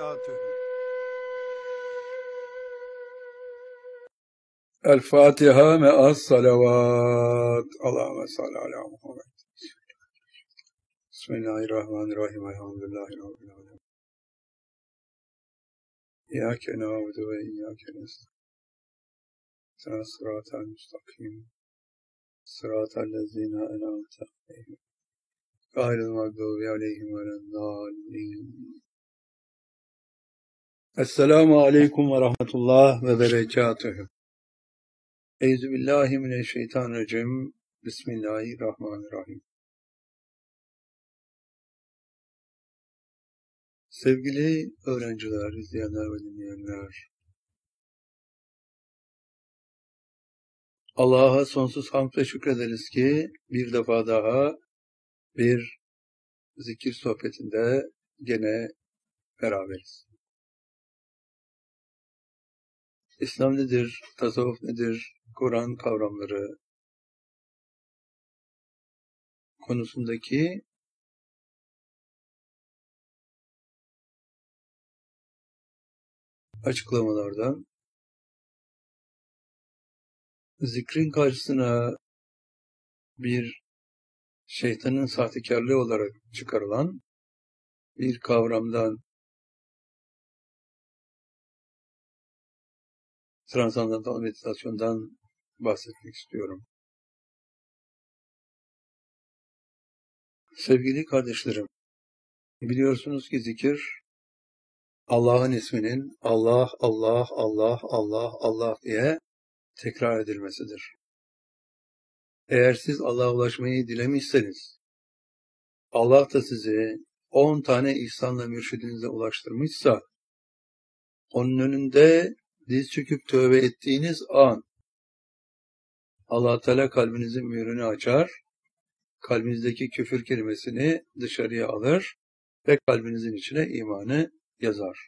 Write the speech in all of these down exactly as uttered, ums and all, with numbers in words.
وبركاته. الفاتحة مع الصلوات. اللهم صل على محمد. بسم الله الرحمن الرحيم. الحمد لله رب العالمين. إياك نعبد وإياك نستعين. الصراط المستقيم صراط الذين أنعمت عليهم غير المغضوب عليهم ولا الضالين. السلام عليكم ورحمة الله وبركاته. Eyzu billahi mineşşeytanirracim. Bismillahirrahmanirrahim. Sevgili öğrenciler, izleyenler ve dinleyenler, Allah'a sonsuz hamd ve şükrederiz ki bir defa daha bir zikir sohbetinde gene beraberiz. İslam nedir, tasavvuf nedir, Kur'an kavramları konusundaki açıklamalardan zikrin karşısına bir şeytanın sahtekarlığı olarak çıkarılan bir kavramdan, transandantal meditasyondan bahsetmek istiyorum. Sevgili kardeşlerim, biliyorsunuz ki zikir Allah'ın isminin Allah, Allah, Allah, Allah, Allah diye tekrar edilmesidir. Eğer siz Allah'a ulaşmayı dilemişseniz, Allah da sizi on tane ihsanla mürşidinize ulaştırmışsa, onun önünde diz çöküp tövbe ettiğiniz an, Allah Teala kalbinizin mührünü açar, kalbinizdeki küfür kelimesini dışarıya alır ve kalbinizin içine imanı yazar.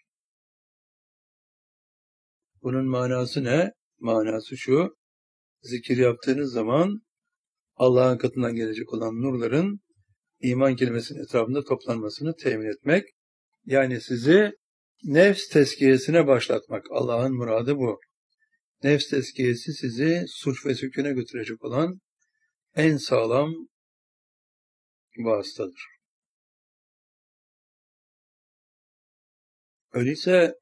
Bunun manası ne? Manası şu: zikir yaptığınız zaman Allah'ın katından gelecek olan nurların iman kelimesinin etrafında toplanmasını temin etmek. Yani sizi nefs tezkiyesine başlatmak. Allah'ın muradı bu. Nefs tezkiyesi sizi sulh ve sükûne götürecek olan en sağlam vasıtadır. Öyleyse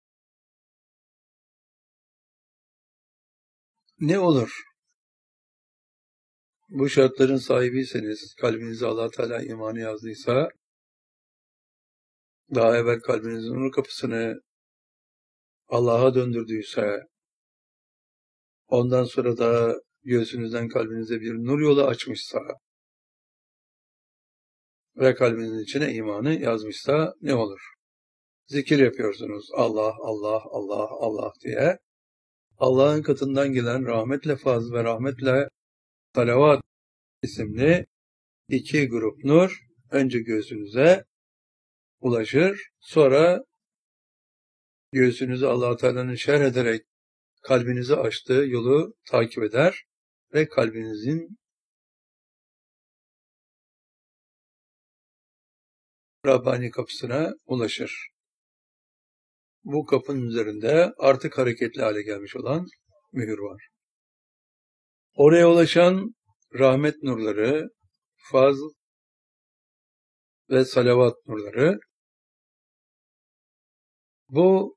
ne olur? Bu şartların sahibiyseniz, kalbinize Allah Teala imanı yazdıysa, daha evvel kalbinizin nur kapısını Allah'a döndürdüyse, ondan sonra da göğsünüzden kalbinize bir nur yolu açmışsa ve kalbinizin içine imanı yazmışsa ne olur? Zikir yapıyorsunuz. Allah, Allah, Allah, Allah diye. Allah'ın katından gelen rahmetle faz ve rahmetle salavat isimli iki grup nur önce göğsünüze ulaşır. Sonra göğsünüzü Allah-u Teala'nın şerh ederek kalbinizi açtığı yolu takip eder ve kalbinizin Rabbani kapısına ulaşır. Bu kapının üzerinde artık hareketli hale gelmiş olan mühür var. Oraya ulaşan rahmet nurları, fazl ve salavat nurları, bu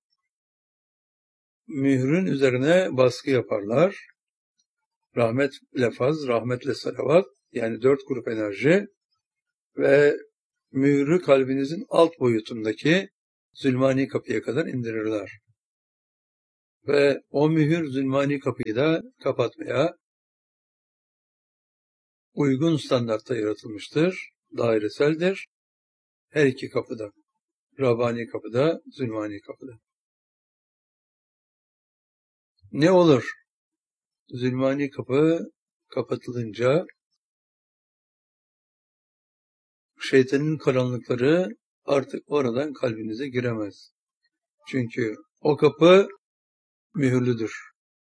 mührün üzerine baskı yaparlar. Rahmetle faz, rahmetle salavat, yani dört grup enerji ve mührü kalbinizin alt boyutundaki zulmani kapıya kadar indirirler. Ve o mühür zulmani kapıyı da kapatmaya uygun standartta yaratılmıştır. Daireseldir. Her iki kapıda. Rabbani kapıda, zulmani kapıda. Ne olur? Zulmani kapı kapatılınca şeytanın karanlıkları artık oradan kalbinize giremez. Çünkü o kapı mühürlüdür.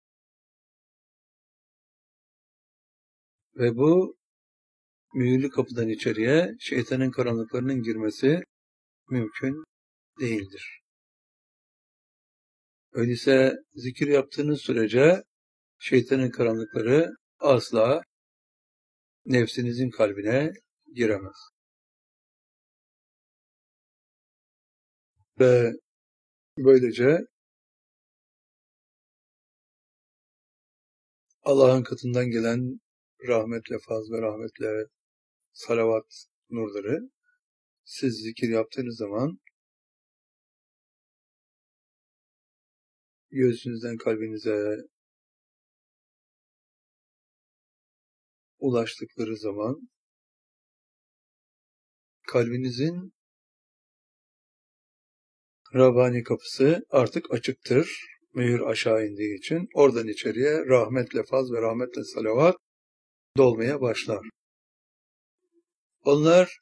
Ve bu mühürlü kapıdan içeriye şeytanın karanlıklarının girmesi mümkün değildir. Öyleyse zikir yaptığınız sürece şeytanın karanlıkları asla nefsinizin kalbine giremez. Ve böylece Allah'ın katından gelen rahmetle, faz ve rahmetle salavat nurları siz zikir yaptığınız zaman göğsünüzden kalbinize ulaştıkları zaman kalbinizin Rabbani kapısı artık açıktır. Mühür aşağı indiği için oradan içeriye rahmetle faz ve rahmetle salavat dolmaya başlar. Onlar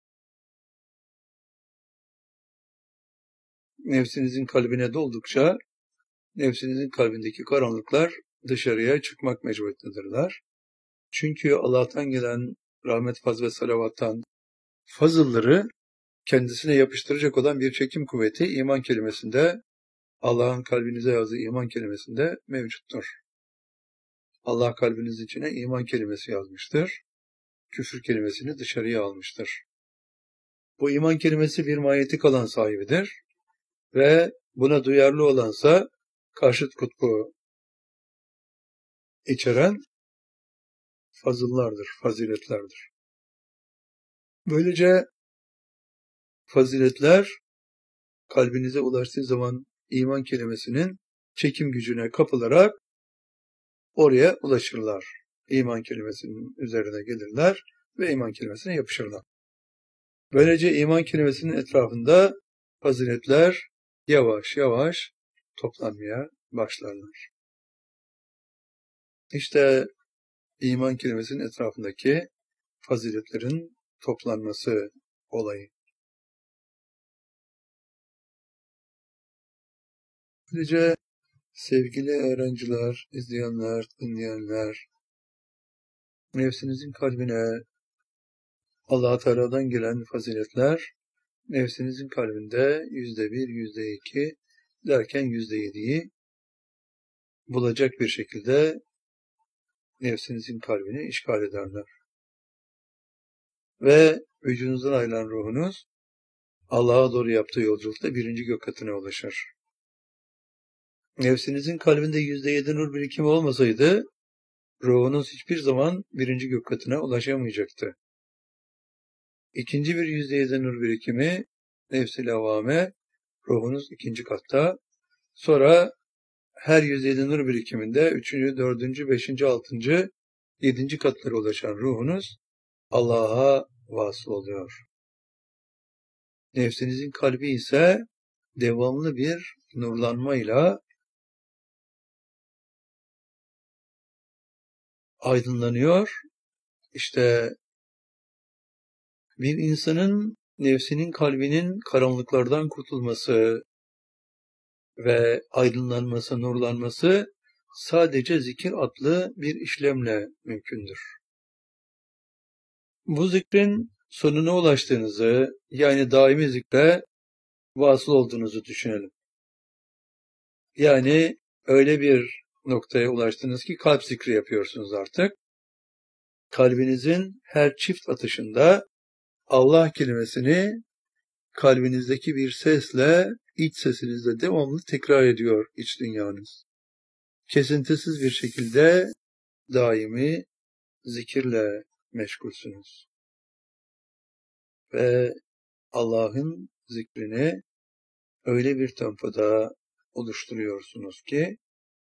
nefsinizin kalbine doldukça nefsinizin kalbindeki karanlıklar dışarıya çıkmak mecburiyetindedirler. Çünkü Allah'tan gelen rahmet, faz ve salavattan fazılları kendisine yapıştıracak olan bir çekim kuvveti iman kelimesinde, Allah'ın kalbinize yazdığı iman kelimesinde mevcuttur. Allah kalbiniz içine iman kelimesi yazmıştır. Küfür kelimesini dışarıya almıştır. Bu iman kelimesi bir manyetik alan sahibidir ve buna duyarlı olansa karşıt kutbu içeren fazıllardır, faziletlerdir. Böylece faziletler kalbinize ulaştığı zaman iman kelimesinin çekim gücüne kapılarak oraya ulaşırlar. İman kelimesinin üzerine gelirler ve iman kelimesine yapışırlar. Böylece iman kelimesinin etrafında faziletler yavaş yavaş toplanmaya başlarlar. İşte iman kelimesinin etrafındaki faziletlerin toplanması olayı. Böylece sevgili öğrenciler, izleyenler, dinleyenler, nefsinizin kalbine Allah-u Teala'dan gelen faziletler, nefsinizin kalbinde yüzde bir, yüzde iki derken yüzde yediyi bulacak bir şekilde nefsinizin kalbini işgal ederler. Ve vücudunuzdan ayrılan ruhunuz Allah'a doğru yaptığı yolculukta birinci gök katına ulaşır. Nefsinizin kalbinde yüzde yedi nur birikimi olmasaydı, ruhunuz hiçbir zaman birinci gök katına ulaşamayacaktı. İkinci bir yüzde yedi nur birikimi, nefs-i levvame, ruhunuz ikinci katta. Sonra her yüzde yedi nur birikiminde üçüncü, dördüncü, beşinci, altıncı, yedinci katlara ulaşan ruhunuz Allah'a vasıl oluyor. Nefsinizin kalbi ise devamlı bir nurlanmayla aydınlanıyor. İşte bir insanın nefsinin kalbinin karanlıklardan kurtulması ve aydınlanması, nurlanması sadece zikir adlı bir işlemle mümkündür. Bu zikrin sonuna ulaştığınızı, yani daimi zikre vasıl olduğunuzu düşünelim. Yani öyle bir noktaya ulaştınız ki kalp zikri yapıyorsunuz artık. Kalbinizin her çift atışında Allah kelimesini kalbinizdeki bir sesle, iç sesinizle devamlı tekrar ediyor iç dünyanız. Kesintisiz bir şekilde daimi zikirle meşgulsünüz. Ve Allah'ın zikrini öyle bir tempoda oluşturuyorsunuz ki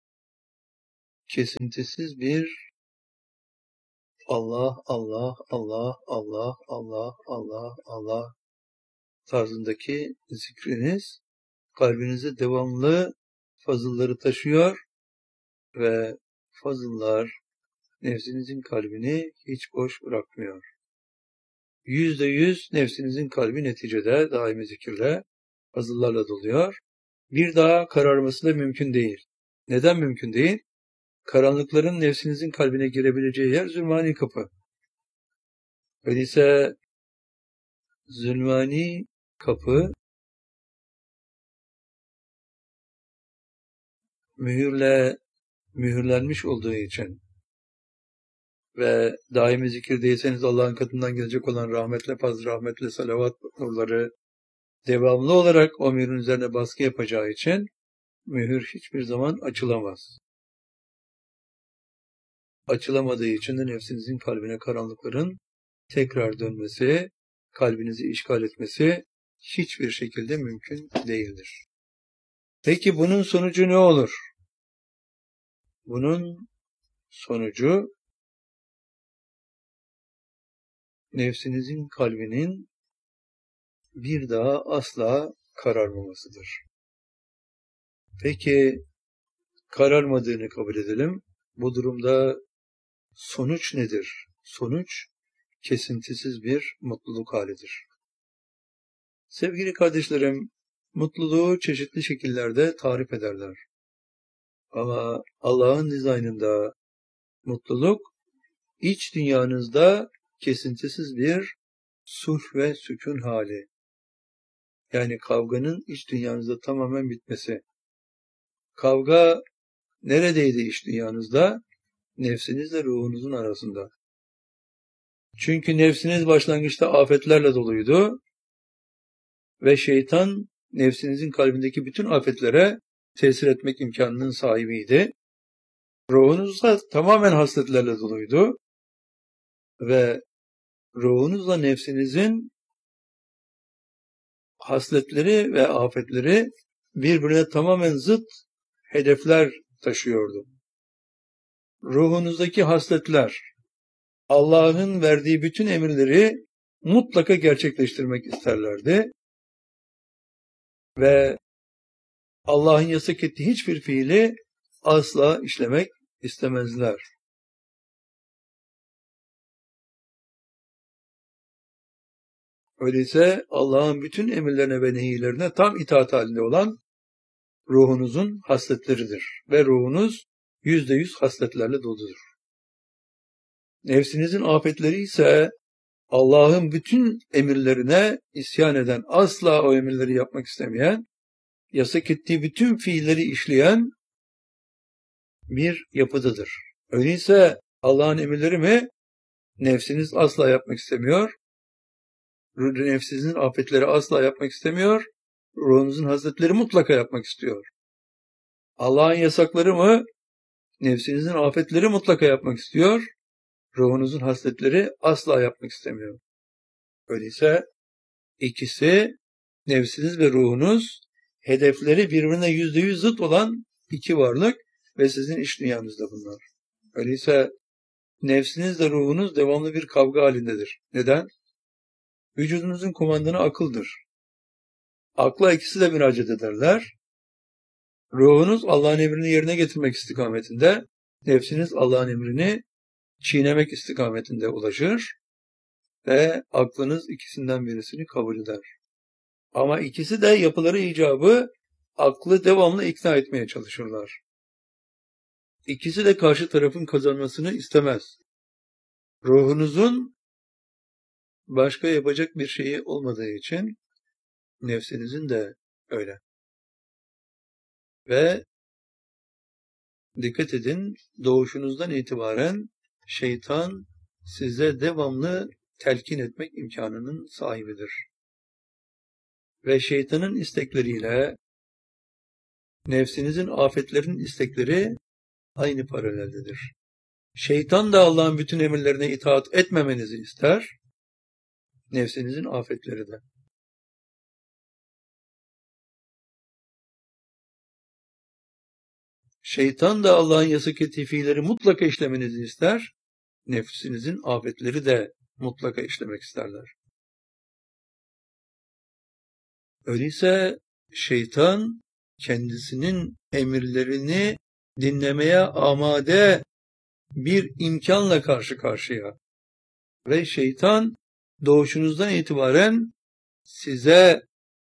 kesintisiz bir Allah, Allah, Allah, Allah, Allah, Allah, Allah tarzındaki zikriniz kalbinize devamlı fazılları taşıyor ve fazıllar nefsinizin kalbini hiç boş bırakmıyor. Yüzde yüz nefsinizin kalbi neticede daimi zikirle, fazıllarla doluyor. Bir daha kararması da mümkün değil. Neden mümkün değil? Karanlıkların nefsinizin kalbine girebileceği yer zulmani kapı. Öyleyse zulmani kapı mühürle mühürlenmiş olduğu için ve daimi zikirdeyseniz Allah'ın katından gelecek olan rahmetle, fazl, rahmetle, salavat nurları devamlı olarak o mühürün üzerine baskı yapacağı için mühür hiçbir zaman açılamaz. Açılamadığı için de nefsinizin kalbine karanlıkların tekrar dönmesi, kalbinizi işgal etmesi hiçbir şekilde mümkün değildir. Peki bunun sonucu ne olur? Bunun sonucu nefsinizin kalbinin bir daha asla kararmamasıdır. Peki kararmadığını kabul edelim. Bu durumda sonuç nedir? Sonuç kesintisiz bir mutluluk halidir. Sevgili kardeşlerim, mutluluğu çeşitli şekillerde tarif ederler. Ama Allah'ın dizaynında mutluluk iç dünyanızda kesintisiz bir sulh ve sükun hali. Yani kavganın iç dünyanızda tamamen bitmesi. Kavga neredeydi iç dünyanızda? Nefsinizle ruhunuzun arasında. Çünkü nefsiniz başlangıçta afetlerle doluydu ve şeytan nefsinizin kalbindeki bütün afetlere tesir etmek imkanının sahibiydi. Ruhunuz da tamamen hasletlerle doluydu ve ruhunuzla nefsinizin hasletleri ve afetleri birbirine tamamen zıt hedefler taşıyordu. Ruhunuzdaki hasletler, Allah'ın verdiği bütün emirleri mutlaka gerçekleştirmek isterlerdi ve Allah'ın yasak ettiği hiçbir fiili asla işlemek istemezler. Öyleyse Allah'ın bütün emirlerine ve nehirlerine tam itaat halinde olan ruhunuzun hasletleridir ve ruhunuz yüzde yüz hasletlerle doludur. Nefsinizin afetleri ise Allah'ın bütün emirlerine isyan eden, asla o emirleri yapmak istemeyen, yasak ettiği bütün fiilleri işleyen bir yapıdadır. Öyleyse Allah'ın emirleri mi? Nefsiniz asla yapmak istemiyor. Nefsinizin afetleri asla yapmak istemiyor. Ruhunuzun hasletleri mutlaka yapmak istiyor. Allah'ın yasakları mı? Nefsinizin afetleri mutlaka yapmak istiyor. Ruhunuzun hasletleri asla yapmak istemiyor. Öyleyse ikisi, nefsiniz ve ruhunuz, hedefleri birbirine yüzde yüz zıt olan iki varlık ve sizin iç dünyanızda bunlar. Öyleyse nefsinizle ruhunuz devamlı bir kavga halindedir. Neden? Vücudunuzun kumandanı akıldır. Akla ikisi de müracaat ederler. Ruhunuz Allah'ın emrini yerine getirmek istikametinde, nefsiniz Allah'ın emrini çiğnemek istikametinde ulaşır ve aklınız ikisinden birisini kabul eder. Ama ikisi de yapıları icabı aklı devamlı ikna etmeye çalışırlar. İkisi de karşı tarafın kazanmasını istemez. Ruhunuzun başka yapacak bir şeyi olmadığı için nefsinizin de öyle. Ve dikkat edin, doğuşunuzdan itibaren şeytan size devamlı telkin etmek imkanının sahibidir. Ve şeytanın istekleriyle nefsinizin, afetlerin istekleri aynı paraleldedir. Şeytan da Allah'ın bütün emirlerine itaat etmemenizi ister, nefsinizin afetleri de. Şeytan da Allah'ın yasak ettiği fiilleri mutlaka işlemenizi ister, nefsinizin afetleri de mutlaka işlemek isterler. Öyleyse şeytan kendisinin emirlerini dinlemeye amade bir imkanla karşı karşıya ve şeytan doğuşunuzdan itibaren size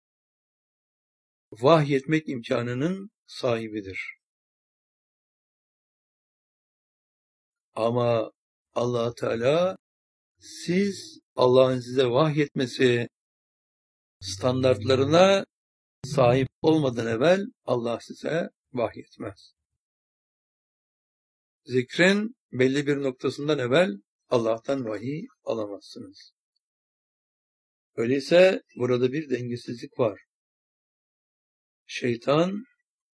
vahyetmek imkanının sahibidir. Ama Allah Teala siz Allah'ın size vahyetmesi standartlarına sahip olmadan evvel Allah size vahyetmez. Zikrin belli bir noktasından evvel Allah'tan vahiy alamazsınız. Öyleyse burada bir dengesizlik var. Şeytan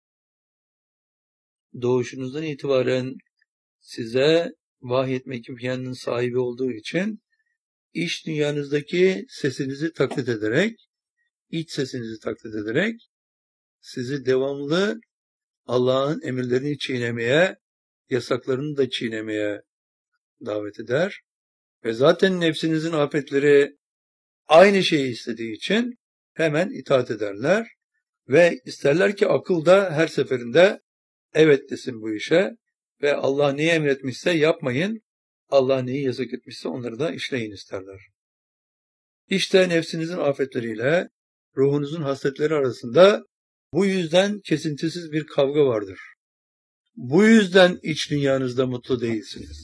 doğuşunuzdan itibaren size vahyetmek imkanının sahibi olduğu için iç dünyanızdaki sesinizi taklit ederek, iç sesinizi taklit ederek sizi devamlı Allah'ın emirlerini çiğnemeye, yasaklarını da çiğnemeye davet eder. Ve zaten nefsinizin afetleri aynı şeyi istediği için hemen itaat ederler. Ve isterler ki akıl da her seferinde evet desin bu işe. Ve Allah neyi emretmişse yapmayın, Allah neyi yasak etmişse onları da işleyin isterler. İşte nefsinizin afetleriyle ruhunuzun hasletleri arasında bu yüzden kesintisiz bir kavga vardır. Bu yüzden iç dünyanızda mutlu değilsiniz.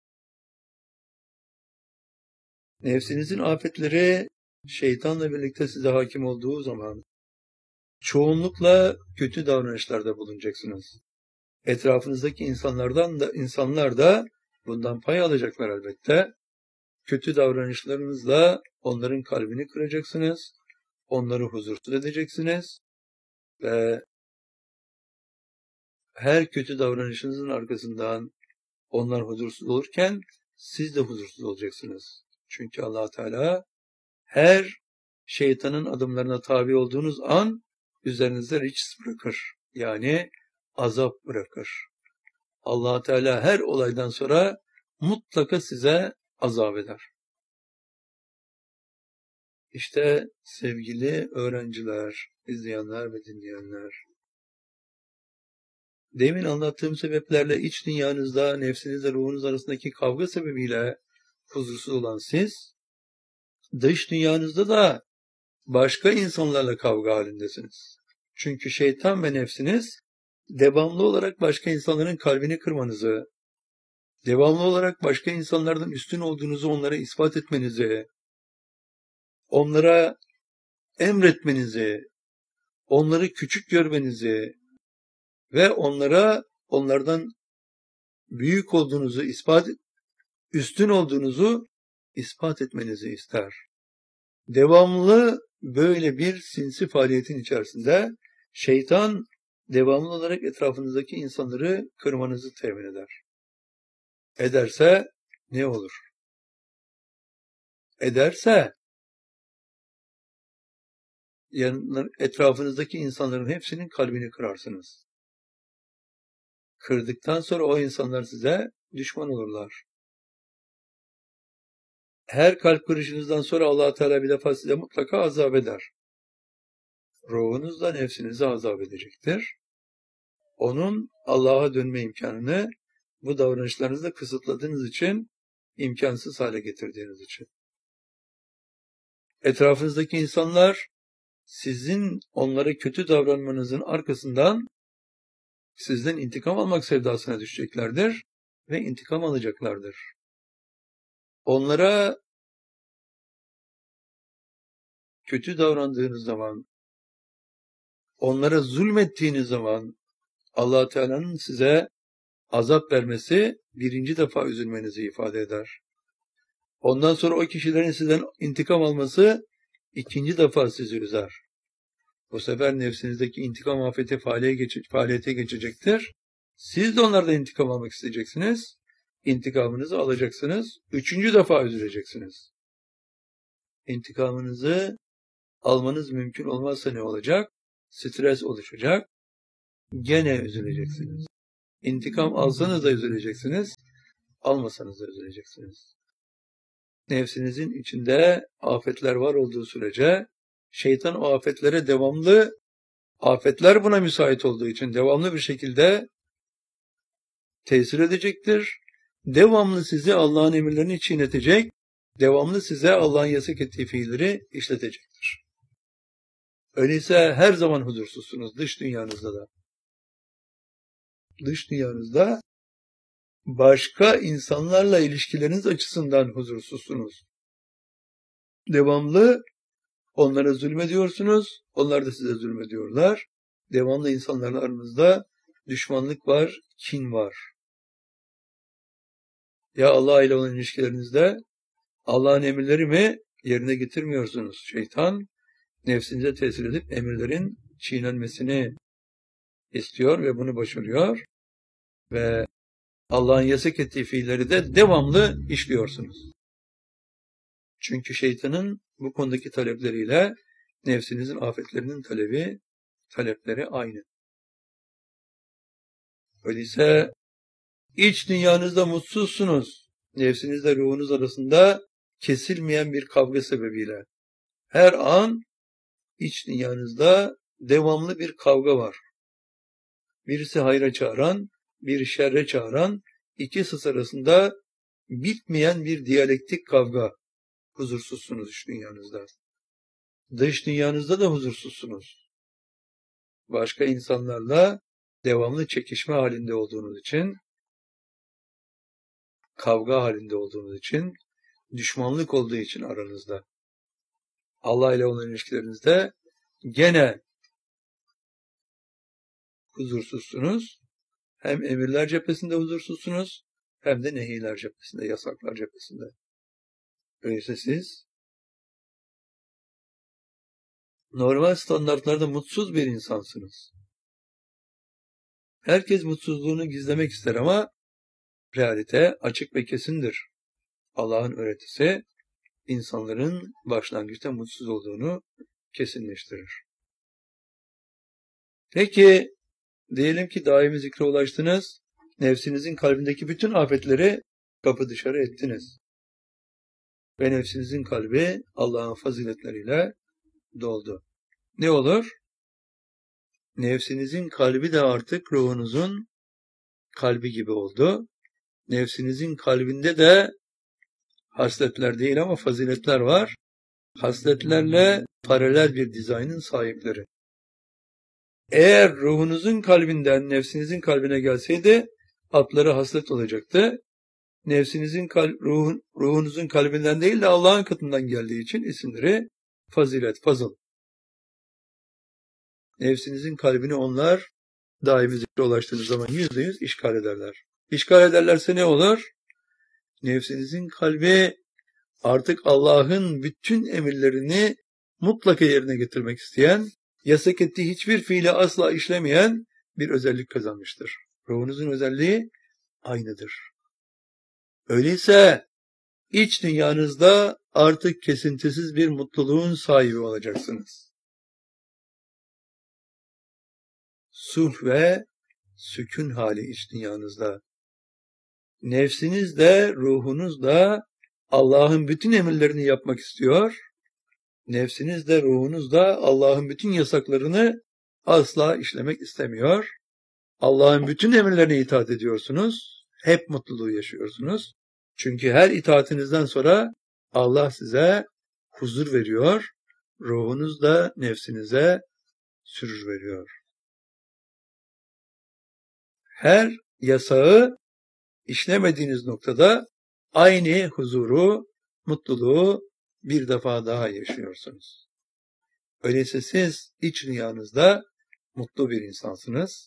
Nefsinizin afetleri şeytanla birlikte size hakim olduğu zaman çoğunlukla kötü davranışlarda bulunacaksınız. Etrafınızdaki insanlardan da insanlar da bundan pay alacaklar elbette. Kötü davranışlarınızla onların kalbini kıracaksınız. Onları huzursuz edeceksiniz ve her kötü davranışınızın arkasından onlar huzursuz olurken siz de huzursuz olacaksınız. Çünkü Allah Teala her şeytanın adımlarına tabi olduğunuz an üzerinizde rics bırakır. Yani azap bırakır. Allah Teala her olaydan sonra mutlaka size azap eder. İşte sevgili öğrenciler, izleyenler ve dinleyenler, demin anlattığım sebeplerle iç dünyanızda, nefsinizle ruhunuz arasındaki kavga sebebiyle huzursuz olan siz, dış dünyanızda da başka insanlarla kavga halindesiniz. Çünkü şeytan ve nefsiniz devamlı olarak başka insanların kalbini kırmanızı, devamlı olarak başka insanlardan üstün olduğunuzu onlara ispat etmenizi, onlara emretmenizi, onları küçük görmenizi ve onlara onlardan büyük olduğunuzu ispat, üstün olduğunuzu ispat etmenizi ister. Devamlı böyle bir sinsi faaliyetin içerisinde şeytan devamlı olarak etrafınızdaki insanları kırmanızı temin eder. Ederse ne olur? Ederse yani etrafınızdaki insanların hepsinin kalbini kırarsınız. Kırdıktan sonra o insanlar size düşman olurlar. Her kalp kırışınızdan sonra Allah Teala bir defa size mutlaka azap eder. Ruhunuzla nefsinizi azap edecektir. Onun Allah'a dönme imkanını bu davranışlarınızda kısıtladığınız için, imkansız hale getirdiğiniz için. Etrafınızdaki insanlar sizin onlara kötü davranmanızın arkasından sizden intikam almak sevdasına düşeceklerdir ve intikam alacaklardır. Onlara kötü davrandığınız zaman, onlara zulmettiğiniz zaman Allah Teala'nın size azap vermesi birinci defa üzülmenizi ifade eder. Ondan sonra o kişilerin sizden intikam alması ikinci defa sizi üzer. Bu sefer nefsinizdeki intikam afeti faaliyete geçecektir. Siz de onlardan intikam almak isteyeceksiniz. İntikamınızı alacaksınız. Üçüncü defa üzüleceksiniz. İntikamınızı almanız mümkün olmazsa ne olacak? Stres oluşacak. Gene üzüleceksiniz. İntikam alsanız da üzüleceksiniz. Almasanız da üzüleceksiniz. Nefsinizin içinde afetler var olduğu sürece şeytan o afetlere devamlı, afetler buna müsait olduğu için devamlı bir şekilde tesir edecektir. Devamlı sizi Allah'ın emirlerini çiğnetecek, devamlı size Allah'ın yasak ettiği fiilleri işletecektir. Öyleyse her zaman huzursuzsunuz dış dünyanızda da. Dış dünyanızda başka insanlarla ilişkileriniz açısından huzursuzsunuz. Devamlı onlara zulmediyorsunuz, onlar da size zulmediyorlar. Devamlı insanlarla aranızda düşmanlık var, kin var. Ya Allah ile olan ilişkilerinizde Allah'ın emirleri mi yerine getirmiyorsunuz? Şeytan nefsinize tesir edip emirlerin çiğnenmesini istiyor ve bunu başarıyor. Ve Allah'ın yasak ettiği fiilleri de devamlı işliyorsunuz. Çünkü şeytanın bu konudaki talepleriyle nefsinizin afetlerinin talebi, talepleri aynı. Öyleyse iç dünyanızda mutsuzsunuz. Nefsinizle ruhunuz arasında kesilmeyen bir kavga sebebiyle. Her an iç dünyanızda devamlı bir kavga var. Birisi hayra çağıran, bir şerre çağıran, ikisi arasında bitmeyen bir diyalektik kavga. Huzursuzsunuz iç dünyanızda. Dış dünyanızda da huzursuzsunuz. Başka insanlarla devamlı çekişme halinde olduğunuz için, kavga halinde olduğunuz için, düşmanlık olduğu için aranızda. Allah ile olan ilişkilerinizde gene huzursuzsunuz. Hem emirler cephesinde huzursuzsunuz, hem de nehiler cephesinde, yasaklar cephesinde. Öyleyse siz normal standartlarda mutsuz bir insansınız. Herkes mutsuzluğunu gizlemek ister ama realite açık ve kesindir. Allah'ın öğretisi insanların başlangıçta mutsuz olduğunu kesinleştirir. Peki, diyelim ki daimi zikre ulaştınız, nefsinizin kalbindeki bütün afetleri kapı dışarı ettiniz. Ve nefsinizin kalbi Allah'ın faziletleriyle doldu. Ne olur? Nefsinizin kalbi de artık ruhunuzun kalbi gibi oldu. Nefsinizin kalbinde de hasletler değil ama faziletler var. Hasletlerle paralel bir dizaynın sahipleri. Eğer ruhunuzun kalbinden nefsinizin kalbine gelseydi adları haslet olacaktı. Nefsinizin kalb, ruhun, ruhunuzun kalbinden değil de Allah'ın katından geldiği için isimleri fazilet, fazıl. Nefsinizin kalbini onlar daimi zikre ulaştığınız zaman yüzde yüz işgal ederler. İşgal ederlerse ne olur? Nefsinizin kalbi artık Allah'ın bütün emirlerini mutlaka yerine getirmek isteyen, yasak ettiği hiçbir fiili asla işlemeyen bir özellik kazanmıştır. Ruhunuzun özelliği aynıdır. Öyleyse iç dünyanızda artık kesintisiz bir mutluluğun sahibi olacaksınız. Sulh ve sükun hali iç dünyanızda. Nefsiniz de ruhunuz da Allah'ın bütün emirlerini yapmak istiyor. Nefsiniz de ruhunuz da Allah'ın bütün yasaklarını asla işlemek istemiyor. Allah'ın bütün emirlerine itaat ediyorsunuz. Hep mutluluğu yaşıyorsunuz. Çünkü her itaatinizden sonra Allah size huzur veriyor. Ruhunuz da nefsinize sürür veriyor. Her yasağı işlemediğiniz noktada aynı huzuru, mutluluğu bir defa daha yaşıyorsunuz. Öyleyse siz iç dünyanızda mutlu bir insansınız.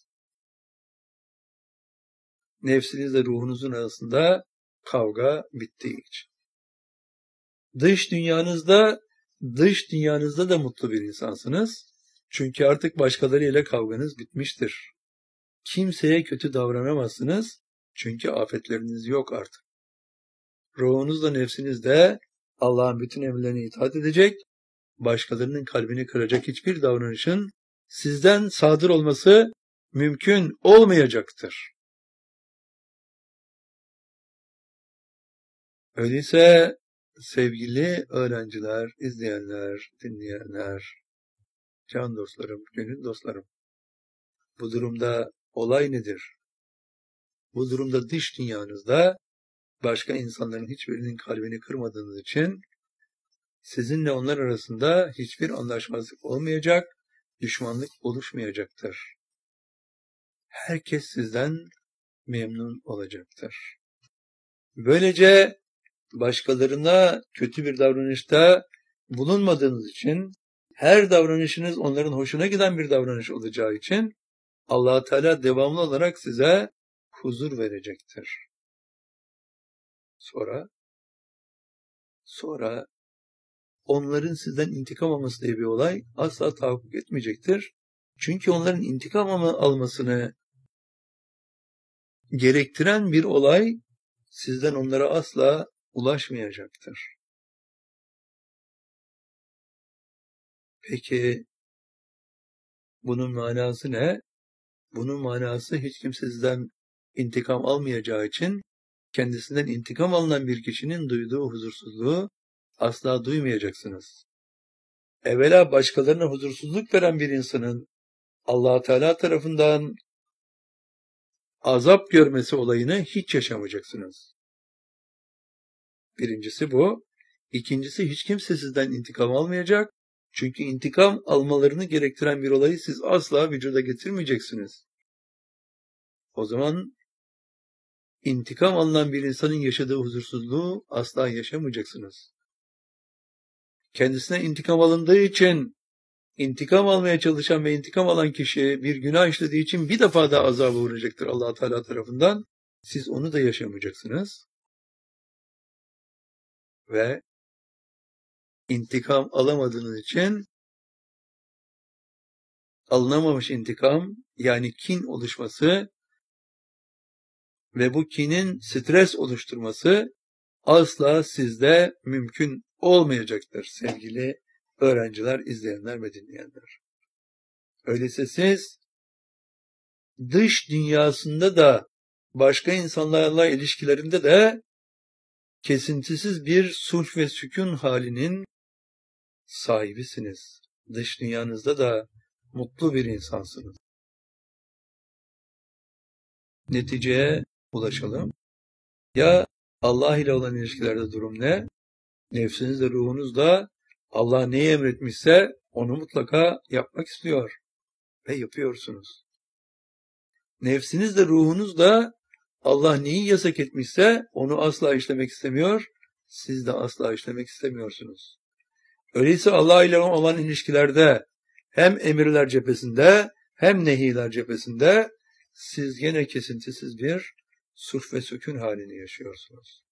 Nefsinizle ruhunuzun arasında kavga bittiği için. Dış dünyanızda, dış dünyanızda da mutlu bir insansınız. Çünkü artık başkalarıyla kavganız bitmiştir. Kimseye kötü davranamazsınız. Çünkü afetleriniz yok artık. Ruhunuzla nefsiniz de Allah'ın bütün emirlerine itaat edecek, başkalarının kalbini kıracak hiçbir davranışın sizden sadır olması mümkün olmayacaktır. Öyleyse sevgili öğrenciler, izleyenler, dinleyenler, can dostlarım, gönül dostlarım, bu durumda olay nedir? Bu durumda dış dünyanızda başka insanların hiçbirinin kalbini kırmadığınız için sizinle onlar arasında hiçbir anlaşmazlık olmayacak, düşmanlık oluşmayacaktır. Herkes sizden memnun olacaktır. Böylece başkalarına kötü bir davranışta bulunmadığınız için, her davranışınız onların hoşuna giden bir davranış olacağı için Allah-u Teala devamlı olarak size huzur verecektir. Sonra, sonra onların sizden intikam alması diye bir olay asla tahakkuk etmeyecektir. Çünkü onların intikam almasını gerektiren bir olay sizden onlara asla ulaşmayacaktır. Peki bunun manası ne? Bunun manası hiç kimse sizden intikam almayacağı için kendisinden intikam alınan bir kişinin duyduğu huzursuzluğu asla duymayacaksınız. Evvela başkalarına huzursuzluk veren bir insanın Allah Teala tarafından azap görmesi olayını hiç yaşamayacaksınız. Birincisi bu. İkincisi hiç kimse sizden intikam almayacak. Çünkü intikam almalarını gerektiren bir olayı siz asla vücuda getirmeyeceksiniz. O zaman intikam alınan bir insanın yaşadığı huzursuzluğu asla yaşamayacaksınız. Kendisine intikam alındığı için intikam almaya çalışan ve intikam alan kişi bir günah işlediği için bir defa daha azaba uğrayacaktır Allah Teala tarafından. Siz onu da yaşamayacaksınız. Ve intikam alamadığınız için alınamamış intikam, yani kin oluşması ve bu kinin stres oluşturması asla sizde mümkün olmayacaktır sevgili öğrenciler, izleyenler ve dinleyenler. Öyleyse siz dış dünyasında da başka insanlarla ilişkilerinde de kesintisiz bir sulh ve sükun halinin sahibisiniz. Dış dünyanızda da mutlu bir insansınız. Neticeye ulaşalım. Ya Allah ile olan ilişkilerde durum ne? Nefsinizle, ruhunuzla Allah neyi emretmişse onu mutlaka yapmak istiyor ve yapıyorsunuz. Nefsinizle, ruhunuzla Allah neyi yasak etmişse onu asla işlemek istemiyor, siz de asla işlemek istemiyorsunuz. Öyleyse Allah ile olan ilişkilerde hem emirler cephesinde hem nehiler cephesinde siz gene kesintisiz bir sulh ve sükun halini yaşıyorsunuz.